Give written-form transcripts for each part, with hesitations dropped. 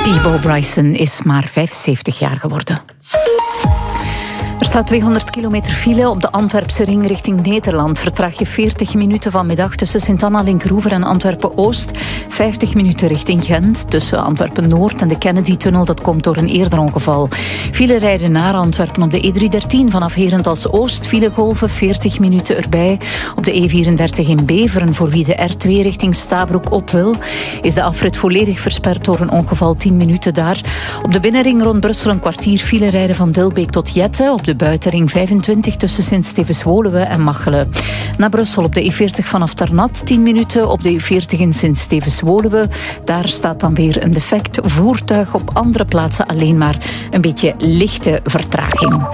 Peabo Bryson is maar 75 jaar geworden. Er staat 200 kilometer file op de Antwerpse ring richting Nederland. Vertraag je 40 minuten vanmiddag tussen Sint-Anna-Linkroever en Antwerpen-Oost. 50 minuten richting Gent tussen Antwerpen-Noord en de Kennedy-tunnel. Dat komt door een eerder ongeval. File rijden naar Antwerpen op de E313 vanaf Herentals-Oost. Filegolven 40 minuten erbij. Op de E34 in Beveren, voor wie de R2 richting Stabroek op wil, is de afrit volledig versperd door een ongeval. 10 minuten daar. Op de binnenring rond Brussel een kwartier file rijden van Dilbeek tot Jette. Op de buitenring 25 tussen Sint-Stevens-Woluwe en Machelen. Naar Brussel op de E40 vanaf Ternat 10 minuten. Op de E40 in Sint-Stevens-Woluwe. Daar staat dan weer een defect voertuig. Op andere plaatsen alleen maar een beetje lichte vertraging.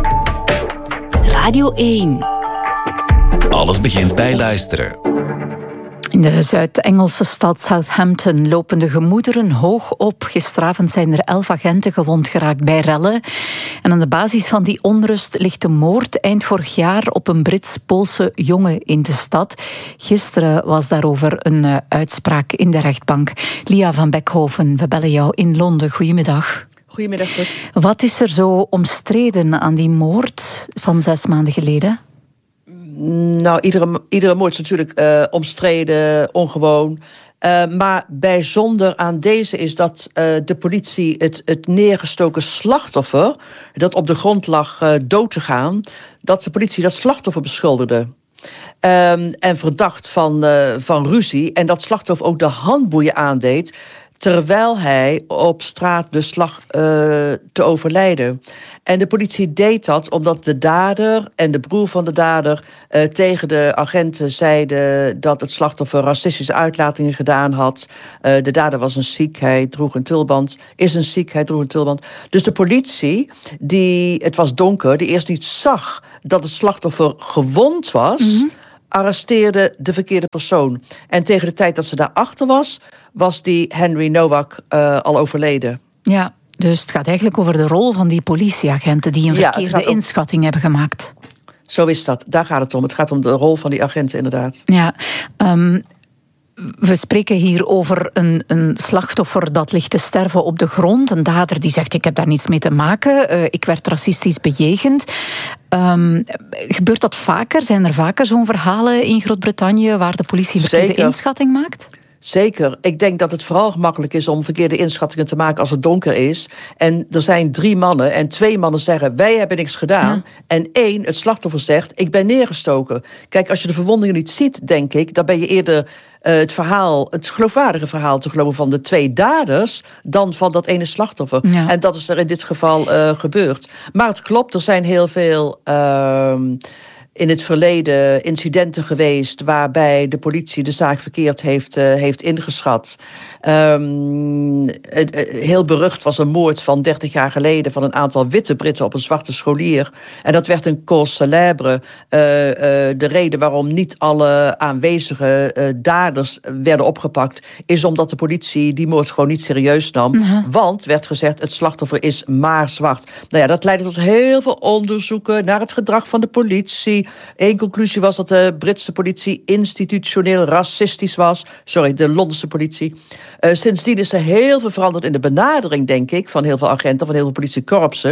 Radio 1. Alles begint bij luisteren. In de Zuid-Engelse stad Southampton lopen de gemoederen hoog op. Gisteravond zijn er 11 agenten gewond geraakt bij rellen. En aan de basis van die onrust ligt de moord eind vorig jaar op een Brits-Poolse jongen in de stad. Gisteren was daarover een uitspraak in de rechtbank. Lia van Beckhoven, we bellen jou in Londen. Goedemiddag. Goedemiddag. Wat is er zo omstreden aan die moord van 6 maanden geleden? Nou, iedere moord is natuurlijk omstreden, ongewoon. Maar bijzonder aan deze is dat de politie het neergestoken slachtoffer, dat op de grond lag dood te gaan, dat de politie dat slachtoffer beschuldigde. En verdacht van ruzie. En dat slachtoffer ook de handboeien aandeed, terwijl hij op straat dus lag te overlijden. En de politie deed dat omdat de dader en de broer van de dader tegen de agenten zeiden dat het slachtoffer racistische uitlatingen gedaan had. De dader was een Sikh, hij droeg een tulband. Is een Sikh, hij droeg een tulband. Dus de politie, het was donker, die eerst niet zag dat het slachtoffer gewond was, arresteerde de verkeerde persoon. En tegen de tijd dat ze daarachter was die Henry Nowak al overleden. Ja, dus het gaat eigenlijk over de rol van die politieagenten die een verkeerde inschatting hebben gemaakt. Zo is dat. Daar gaat het om. Het gaat om de rol van die agenten, inderdaad. Ja, we spreken hier over een slachtoffer dat ligt te sterven op de grond. Een dader die zegt, ik heb daar niets mee te maken. Ik werd racistisch bejegend. Gebeurt dat vaker? Zijn er vaker zo'n verhalen in Groot-Brittannië waar de politie een verkeerde inschatting maakt? Zeker. Ik denk dat het vooral gemakkelijk is om verkeerde inschattingen te maken als het donker is. En er zijn 3 mannen en 2 mannen zeggen, wij hebben niks gedaan. Ja. En 1, het slachtoffer, zegt, ik ben neergestoken. Kijk, als je de verwondingen niet ziet, denk ik, dan ben je eerder het geloofwaardige verhaal te geloven van de 2 daders dan van dat ene slachtoffer. Ja. En dat is er in dit geval gebeurd. Maar het klopt, er zijn heel veel in het verleden incidenten geweest waarbij de politie de zaak verkeerd heeft ingeschat. Heel berucht was een moord van 30 jaar geleden van een aantal witte Britten op een zwarte scholier. En dat werd een cause célèbre. De reden waarom niet alle aanwezige daders werden opgepakt is omdat de politie die moord gewoon niet serieus nam. Want, werd gezegd, het slachtoffer is maar zwart. Nou ja, dat leidde tot heel veel onderzoeken naar het gedrag van de politie. Eén conclusie was dat de Britse politie institutioneel racistisch was. Sorry, de Londense politie. Sindsdien is er heel veel veranderd in de benadering, denk ik, van heel veel agenten, van heel veel politiekorpsen.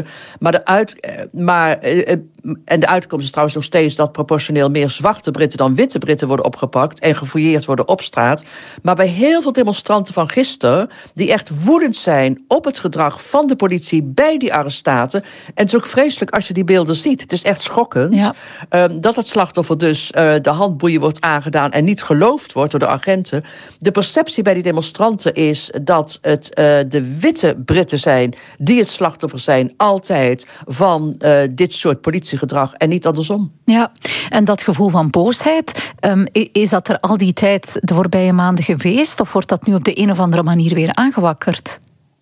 En de uitkomst is trouwens nog steeds dat proportioneel meer zwarte Britten dan witte Britten worden opgepakt en gefouilleerd worden op straat. Maar bij heel veel demonstranten van gisteren, die echt woedend zijn op het gedrag van de politie bij die arrestaten. En het is ook vreselijk als je die beelden ziet. Het is echt schokkend. Ja. Dat het slachtoffer dus de handboeien wordt aangedaan en niet geloofd wordt door de agenten. De perceptie bij die demonstranten is dat het de witte Britten zijn die het slachtoffer zijn, altijd, van dit soort politiegedrag en niet andersom. Ja, en dat gevoel van boosheid, is dat er al die tijd de voorbije maanden geweest, of wordt dat nu op de een of andere manier weer aangewakkerd?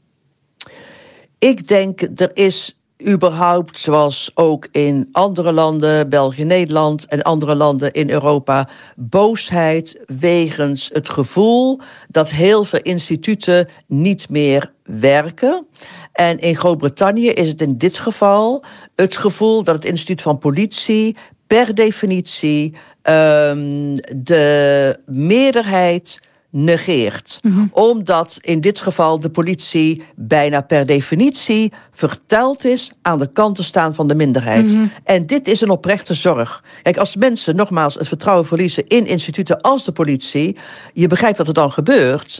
Ik denk, er is überhaupt, zoals ook in andere landen, België, Nederland en andere landen in Europa, boosheid wegens het gevoel dat heel veel instituten niet meer werken. En in Groot-Brittannië is het in dit geval het gevoel dat het instituut van politie per definitie de meerderheid negeert. Omdat in dit geval de politie bijna per definitie verteld is aan de kant te staan van de minderheid. En dit is een oprechte zorg. Kijk, als mensen nogmaals het vertrouwen verliezen in instituten als de politie, je begrijpt wat er dan gebeurt.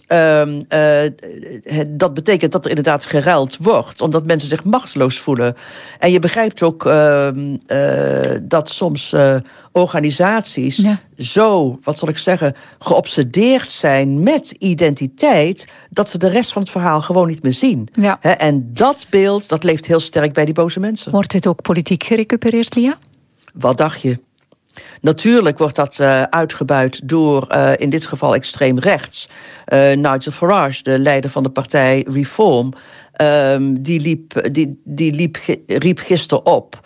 Dat betekent dat er inderdaad geruild wordt, omdat mensen zich machteloos voelen. En je begrijpt ook dat soms organisaties zo, wat zal ik zeggen, geobsedeerd zijn met identiteit, dat ze de rest van het verhaal gewoon niet meer zien. Ja. En dat beeld, dat leeft heel sterk bij die boze mensen. Wordt dit ook politiek gerecupereerd, Lia? Wat dacht je? Natuurlijk wordt dat uitgebuit door in dit geval extreem rechts. Nigel Farage, de leider van de partij Reform, riep gisteren op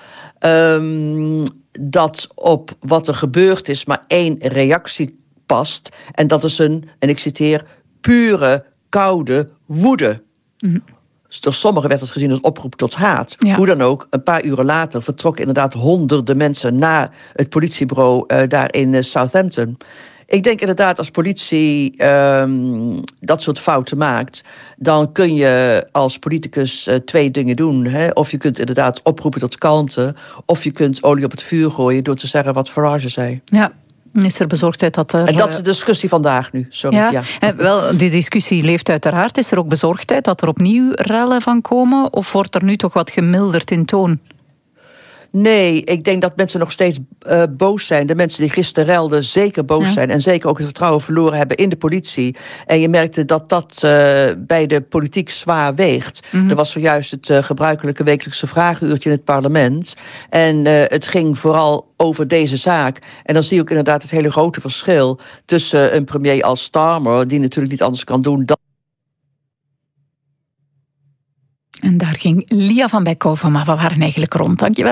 dat op wat er gebeurd is maar één reactie past. En dat is en ik citeer, pure, koude woede. Dus door sommigen werd het gezien als oproep tot haat. Ja. Hoe dan ook, een paar uren later vertrokken inderdaad honderden mensen naar het politiebureau daar in Southampton. Ik denk inderdaad, als politie dat soort fouten maakt, dan kun je als politicus 2 dingen doen. Of je kunt inderdaad oproepen tot kalmte, of je kunt olie op het vuur gooien door te zeggen wat Farage zei. Ja. Is er bezorgdheid dat er... En dat is de discussie vandaag nu, sorry. Ja. Wel, die discussie leeft uiteraard. Is er ook bezorgdheid dat er opnieuw rellen van komen? Of wordt er nu toch wat gemilderd in toon? Nee, ik denk dat mensen nog steeds boos zijn. De mensen die gisteren relden zeker boos zijn. En zeker ook het vertrouwen verloren hebben in de politie. En je merkte dat dat bij de politiek zwaar weegt. Er was zojuist het gebruikelijke wekelijkse vragenuurtje in het parlement. En het ging vooral over deze zaak. En dan zie je ook inderdaad het hele grote verschil tussen een premier als Starmer, die natuurlijk niet anders kan doen dan... En daar ging Lia van Beckhoven, maar we waren eigenlijk rond. Dankjewel.